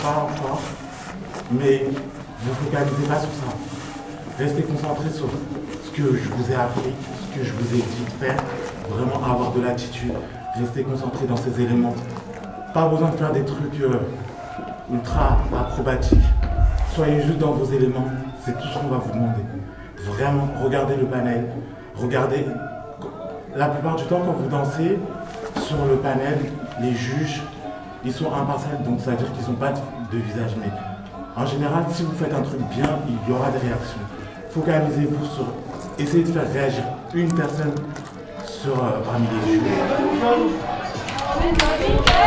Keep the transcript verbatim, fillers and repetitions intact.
pas encore, mais ne vous focalisez pas sur ça. Restez concentrés sur ce que je vous ai appris, ce que je vous ai dit de faire, vraiment avoir de l'attitude, restez concentrés dans ces éléments. Pas besoin de faire des trucs euh, ultra acrobatiques. Soyez juste dans vos éléments, c'est tout ce qu'on va vous demander. Vraiment, regardez le panel, regardez. La plupart du temps, quand vous dansez, sur le panel, les juges, ils sont impartials, donc ça veut dire qu'ils n'ont pas de, de visage. Mais en général, si vous faites un truc bien, il y aura des réactions. Focalisez-vous sur, essayez de faire réagir une personne sur, euh, parmi les juges.